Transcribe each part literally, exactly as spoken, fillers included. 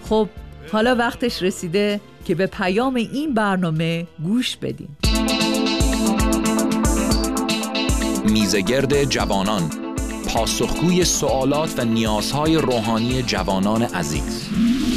خب حالا وقتش رسیده که به پیام این برنامه گوش بدیم. میزگرد جوانان، پاسخگوی سوالات و نیازهای روحانی جوانان عزیز.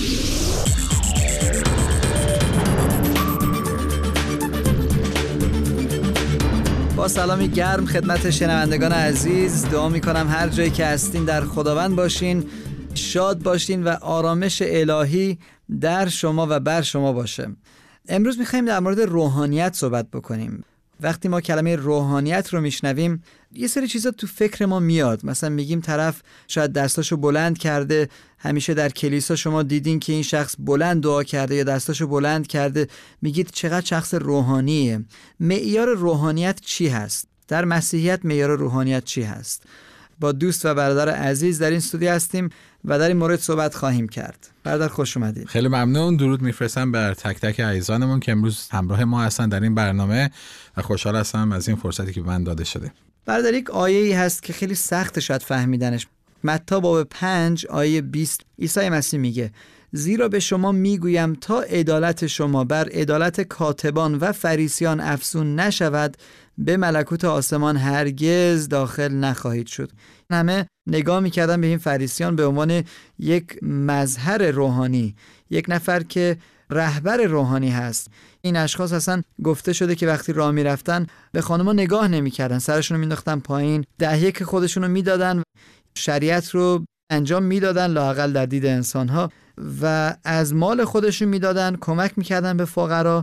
با سلامی گرم خدمت شنوندگان عزیز، دعا میکنم هر جایی که هستین در خداوند باشین، شاد باشین و آرامش الهی در شما و بر شما باشه. امروز میخوایم در مورد روحانیت صحبت بکنیم. وقتی ما کلمه روحانیت رو میشنویم یه سری چیزا تو فکر ما میاد. مثلا میگیم طرف شاید دستاشو بلند کرده، همیشه در کلیسا شما دیدین که این شخص بلند دعا کرده یا دستاشو بلند کرده، میگید چقدر شخص روحانیه. معیار روحانیت چی هست؟ در مسیحیت معیار روحانیت چی هست؟ با دوست و برادر عزیز در این استودیو هستیم و در این مورد صحبت خواهیم کرد. برادر خوش اومدید. خیلی ممنون. درود میفرستم بر تک تک عزیزانمون که امروز همراه ما هستن در این برنامه و خوشحال هستم از این فرصتی که به من داده شده. برادر یک آیه‌ای هست که خیلی سخت شاید فهمیدنش. متی باب پنج آیه بیست عیسی مسیح میگه زیرا به شما میگویم تا عدالت شما بر عدالت کاتبان و فریسیان افزون نشود به ملکوت آسمان هرگز داخل نخواهید شد. همه نگاه میکردن به این فریسیان به عنوان یک مظهر روحانی، یک نفر که رهبر روحانی هست. این اشخاص اصلا گفته شده که وقتی راه میرفتن به خانم‌ها نگاه نمیکردن، سرشون رو مینداختن پایین، دهیه که خودشون رو میدادن، شریعت رو انجام میدادن لااقل در دید انسان‌ها و از مال خودشون میدادن، کمک میکردن به فقرا.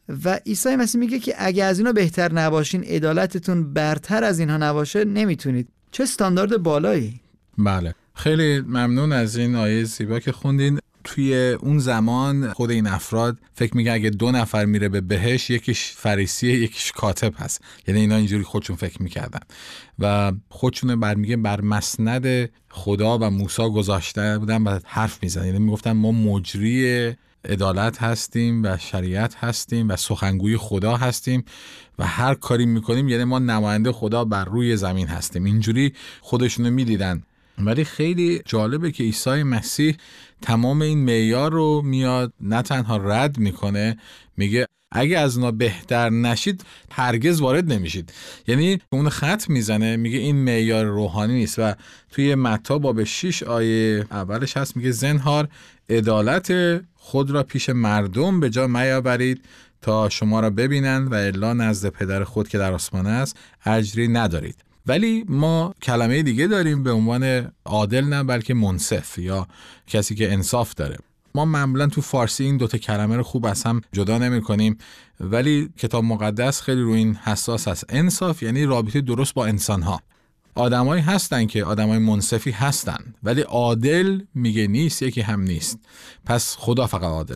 و عیسی مسیح میگه که اگه از اینا بهتر نباشین، عدالتتون برتر از اینها نباشه، نمیتونید. چه استاندارد بالایی. بله، خیلی ممنون از این آیه زیبا که خوندین. توی اون زمان خود این افراد فکر میگه اگه دو نفر میره به بهشت، یکیش فریسیه یکیش کاتب هست. یعنی اینا اینجوری خودشون فکر میکردن و خودشون بر میگه بر مسند خدا و موسی گذاشته بودن و حرف میزنن. یعنی میگفتن ما مجری عدالت هستیم و شریعت هستیم و سخنگوی خدا هستیم و هر کاری میکنیم یعنی ما نماینده خدا بر روی زمین هستیم. اینجوری خودشونو میدیدن. ولی خیلی جالبه که عیسی مسیح تمام این معیار رو میاد نه تنها رد میکنه، میگه اگه از اونا بهتر نشید هرگز وارد نمیشید. یعنی اون خط میزنه، میگه این معیار روحانی نیست. و توی متی باب شش آیه اولش هست میگه زنهار عدالت خود را پیش مردم به جا میاورید تا شما را ببینند و الا نزد پدر خود که در آسمان است اجری ندارید. ولی ما کلمه دیگه داریم به عنوان عادل، نه بلکه منصف یا کسی که انصاف داره. ما معمولا تو فارسی این دوتا کلمه رو خوب از هم جدا نمی کنیم، ولی کتاب مقدس خیلی روی این حساس هست. انصاف یعنی رابطه درست با انسانها. آدمایی هستن که آدمای منصفی هستن، ولی عادل میگه نیست، یکی هم نیست. پس خدا فقط عادل.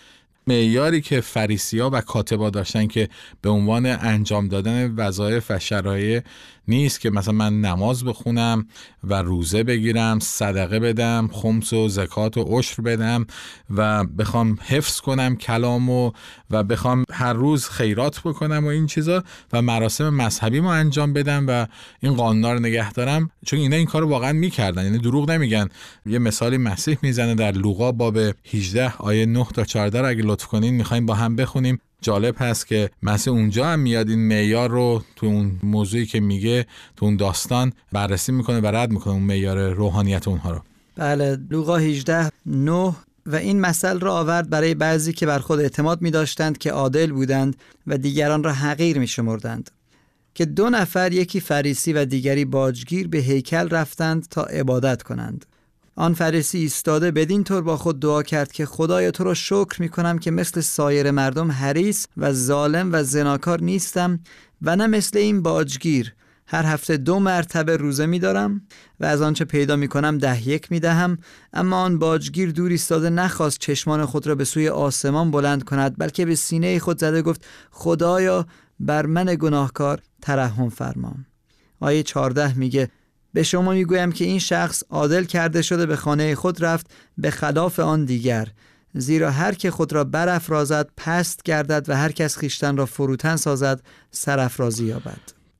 معیاری که فریسی‌ها و کاتبا داشتن که به عنوان انجام دادن وظایف و شرایع نیست که مثلا من نماز بخونم و روزه بگیرم، صدقه بدم، خمس و زکات و عشر بدم و بخوام حفظ کنم کلامو و بخوام هر روز خیرات بکنم و این چیزا و مراسم مذهبی ما انجام بدم و این قانونا رو نگه دارم. چون اینا این کارو واقعا میکردن، یعنی دروغ نمیگن. یه مثالی مسیح میزنه در لوقا باب هجده آیه نه تا چهارده رو اگه لطف کنین میخوایم با هم بخونیم. جالب هست که مثلا اونجا هم میاد این معیار رو تو اون موضوعی که میگه تو اون داستان بررسی میکنه و رد میکنه اون معیار روحانیت اونها رو. بله، لوقا هجده نه و این مثل را آورد برای بعضی که بر خود اعتماد می‌داشتند که عادل بودند و دیگران را حقیر می‌شمردند. که دو نفر، یکی فریسی و دیگری باجگیر، به هیکل رفتند تا عبادت کنند. آن فریسی ایستاده بدین طور با خود دعا کرد که خدایا تو را شکر می‌کنم که مثل سایر مردم حریص و ظالم و زناکار نیستم و نه مثل این باجگیر. هر هفته دو مرتبه روزه می‌دارم و از آنچه پیدا می‌کنم ده یک می‌دهم. اما آن باجگیر دور ایستاده نخواست چشمان خود را به سوی آسمان بلند کند، بلکه به سینه خود زده گفت خدایا بر من گناهکار ترحم فرما. آیه چهارده میگه به شما میگویم که این شخص عادل کرده شده به خانه خود رفت به خلاف آن دیگر. زیرا هر که خود را برافرازد پست گردد و هر کس خویشتن را فروتن سازد سرافرازی یابد.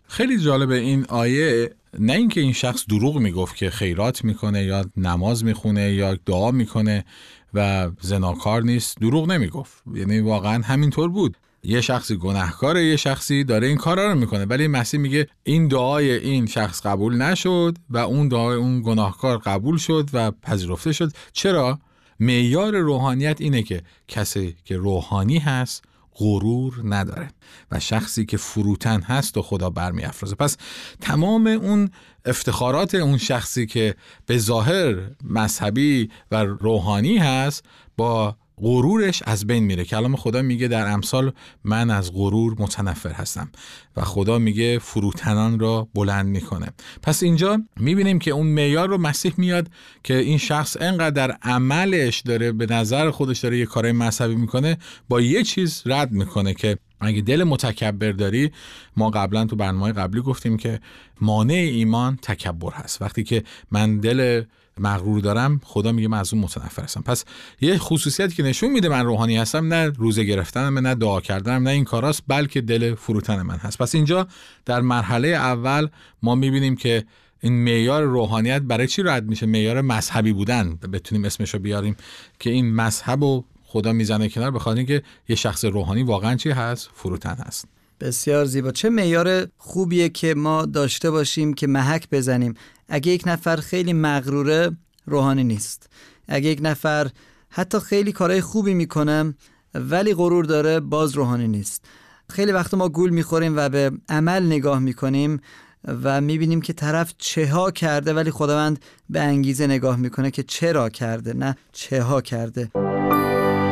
خیلی جالبه این آیه، نه اینکه این شخص دروغ میگفت که خیرات میکنه یا نماز میخونه یا دعا میکنه و زناکار نیست، دروغ نمیگفت، یعنی واقعا همینطور بود. یه شخصی گناهکاره، یه شخصی داره این کارا رو میکنه، ولی مسیح میگه این دعای این شخص قبول نشد و اون دعای اون گناهکار قبول شد و پذیرفته شد. چرا؟ معیار روحانیت اینه که کسی که روحانی هست غرور نداره و شخصی که فروتن هست و خدا برمی افرازه. پس تمام اون افتخارات اون شخصی که به ظاهر مذهبی و روحانی هست با غرورش از بین میره. کلام خدا میگه در امثال من از غرور متنفر هستم و خدا میگه فروتنان را بلند میکنه. پس اینجا میبینیم که اون معیار رو مسیح میاد که این شخص انقدر در عملش داره به نظر خودش داره یه کارای مذهبی میکنه، با یه چیز رد میکنه که اگه دل متکبر داری، ما قبلا تو برنامه قبلی گفتیم که مانع ایمان تکبر هست. وقتی که من دل مغرور دارم، خدا میگه من از اون متنفر هستم. پس یه خصوصیتی که نشون میده من روحانی هستم، نه روزه گرفتنم، نه دعا کردنم، نه این کاراست، بلکه دل فروتن من هست. پس اینجا در مرحله اول ما میبینیم که این معیار روحانیت برای چی رد میشه؟ معیار مذهبی بودن بتونیم اسمشو بیاریم که این مذهبو خدا میزنه کنار، بخاطر اینکه یه شخص روحانی واقعا چی هست؟ فروتن هست. بسیار زیبا. چه معیار خوبیه که ما داشته باشیم که محک بزنیم. اگه یک نفر خیلی مغروره، روحانی نیست. اگه یک نفر حتی خیلی کارهای خوبی میکنه ولی غرور داره، باز روحانی نیست. خیلی وقت ما گول میخوریم و به عمل نگاه میکنیم و میبینیم که طرف چه ها کرده، ولی خداوند به انگیزه نگاه میکنه که چرا کرده، نه چه ها کرده.